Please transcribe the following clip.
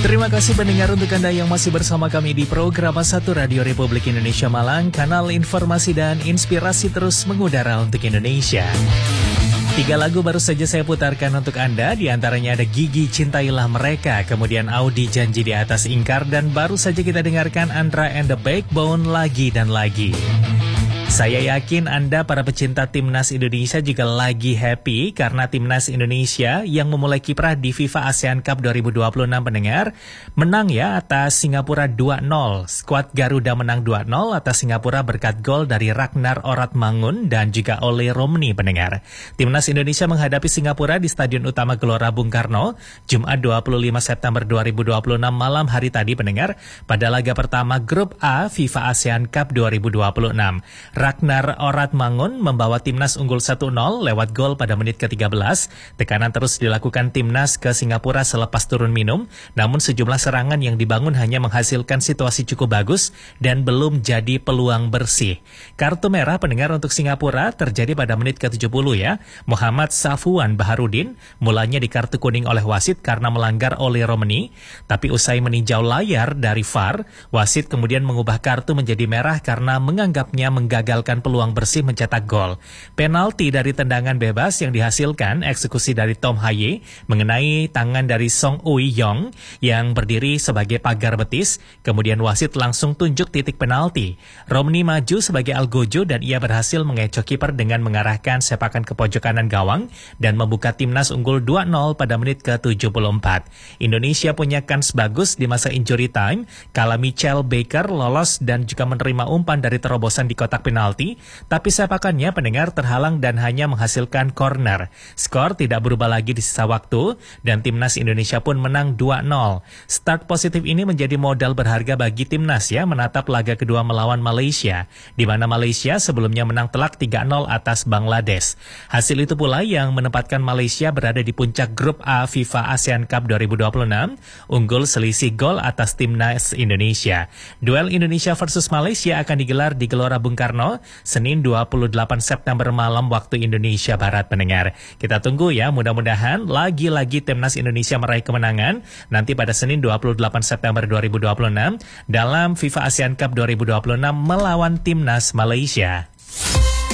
Terima kasih pendengar untuk Anda yang masih bersama kami di program 1 Radio Republik Indonesia Malang, kanal informasi dan inspirasi terus mengudara untuk Indonesia. 3 lagu baru saja saya putarkan untuk Anda, di antaranya ada Gigi Cintailah Mereka, kemudian Audi Janji di Atas Ingkar, dan baru saja kita dengarkan Andra and the Backbone Lagi dan Lagi. Saya yakin Anda para pecinta Timnas Indonesia juga lagi happy karena Timnas Indonesia yang memulai kiprah di FIFA ASEAN Cup 2026 pendengar menang ya atas Singapura 2-0. Skuad Garuda menang 2-0 atas Singapura berkat gol dari Ragnar Oratmangun dan juga Ole Romni pendengar. Timnas Indonesia menghadapi Singapura di Stadion Utama Gelora Bung Karno Jumat 25 September 2026 malam hari tadi pendengar pada laga pertama Grup A FIFA ASEAN Cup 2026. Ragnar Oratmangun membawa timnas unggul 1-0 lewat gol pada menit ke-13. Tekanan terus dilakukan timnas ke Singapura selepas turun minum, namun sejumlah serangan yang dibangun hanya menghasilkan situasi cukup bagus dan belum jadi peluang bersih. Kartu merah pendengar untuk Singapura terjadi pada menit ke-70 ya. Muhammad Safuwan Baharudin mulanya di kartu kuning oleh wasit karena melanggar Ole Romni, tapi usai meninjau layar dari VAR, wasit kemudian mengubah kartu menjadi merah karena menganggapnya menggagalkan peluang bersih mencetak gol. Penalti dari tendangan bebas yang dihasilkan eksekusi dari Tom Haye mengenai tangan dari Song Ui Yong yang berdiri sebagai pagar betis, kemudian wasit langsung tunjuk titik penalti. Romni maju sebagai algojo dan ia berhasil mengecoh kiper dengan mengarahkan sepakan ke pojok kanan gawang dan membuka timnas unggul 2-0 pada menit ke-74. Indonesia punya kans bagus di masa injury time kala Michel Baker lolos dan juga menerima umpan dari terobosan di kotak penalti, tapi sepakannya pendengar terhalang dan hanya menghasilkan corner. Skor tidak berubah lagi di sisa waktu dan timnas Indonesia pun menang 2-0. Start positif ini menjadi modal berharga bagi timnas ya menatap laga kedua melawan Malaysia, di mana Malaysia sebelumnya menang telak 3-0 atas Bangladesh. Hasil itu pula yang menempatkan Malaysia berada di puncak grup A FIFA ASEAN Cup 2026, unggul selisih gol atas timnas Indonesia. Duel Indonesia versus Malaysia akan digelar di Gelora Bung Karno Senin 28 September malam waktu Indonesia Barat pendengar. Kita tunggu ya, mudah-mudahan lagi-lagi timnas Indonesia meraih kemenangan nanti pada Senin 28 September 2026 dalam FIFA ASEAN Cup 2026 melawan timnas Malaysia.